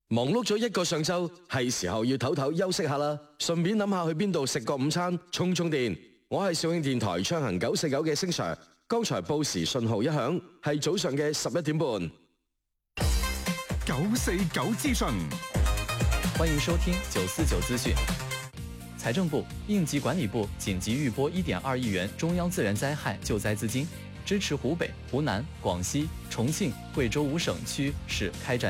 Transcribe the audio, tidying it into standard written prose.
忙碌咗一個上晝，係時候要唞唞休息下啦，順便諗下去邊度食個午餐，充充電。我係肇慶電台暢行949嘅星 Sir， 剛才報時信號一響，係早上嘅11點半。 949資訊， 歡迎收聽949資訊。財政部、應急管理部緊急預撥1.2億元中央自然災害救災資金，支持湖北、湖南、廣西、重慶、貴州5省區市開展